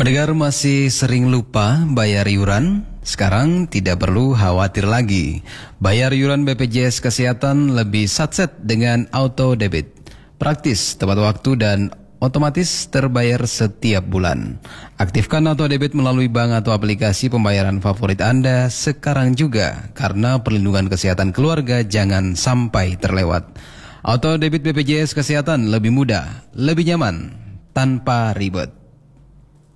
Pendengar masih sering lupa bayar iuran? Sekarang tidak perlu khawatir lagi. Bayar iuran BPJS Kesehatan lebih satset dengan auto debit. Praktis, tepat waktu dan otomatis terbayar setiap bulan. Aktifkan auto debit melalui bank atau aplikasi pembayaran favorit Anda sekarang juga, karena perlindungan kesehatan keluarga jangan sampai terlewat. Auto debit BPJS Kesehatan lebih mudah, lebih nyaman, tanpa ribet.